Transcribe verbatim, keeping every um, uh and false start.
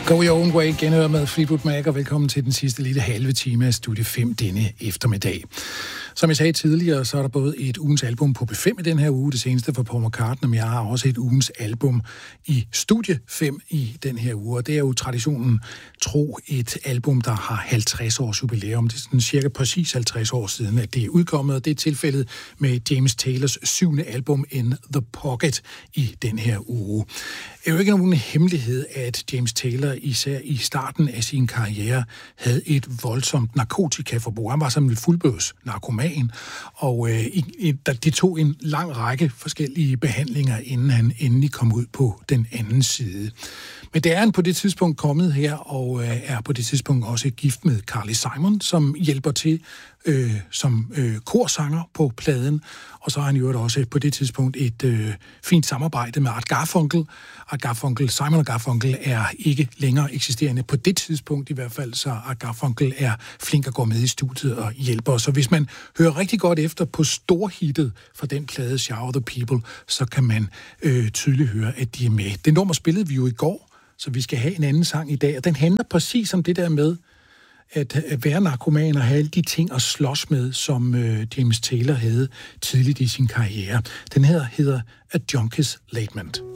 Go Your Own Way, genhør med Fleetwood Mac, og velkommen til den sidste lille halve time af Studie fem denne eftermiddag. Som jeg sagde tidligere, så er der både et ugens album på B fem i den her uge, det seneste for Paul McCartney, men jeg har også et ugens album i Studie fem i den her uge, og det er jo traditionen tro et album, der har halvtreds års jubilæum. Det er sådan cirka præcis halvtreds år siden, at det er udkommet, og det er tilfældet med James Taylors syvende album In The Pocket i den her uge. Det er jo ikke nogen hemmelighed, at James Taylor især i starten af sin karriere havde et voldsomt narkotikaforbrug. Han var som en fuldblods narkoman, og øh, i, de tog en lang række forskellige behandlinger, inden han endelig kom ud på den anden side. Men det er han på det tidspunkt kommet her, og øh, er på det tidspunkt også gift med Carly Simon, som hjælper til øh, som øh, korsanger på pladen. Og så har han jo også på det tidspunkt et øh, fint samarbejde med Art Garfunkel. Art Garfunkel, Simon og Garfunkel er ikke længere eksisterende på det tidspunkt i hvert fald, så Art Garfunkel er flink at gå med i studiet og hjælper. Så hvis man hører rigtig godt efter på storhittet fra den plade Shower the People, så kan man øh, tydeligt høre, at de er med. Det nummer spillede vi jo i går, så vi skal have en anden sang i dag, og den handler præcis om det der med at være narkoman og have alle de ting at slås med, som øh, James Taylor havde tidligt i sin karriere. Den her hedder A Junkie's Lament.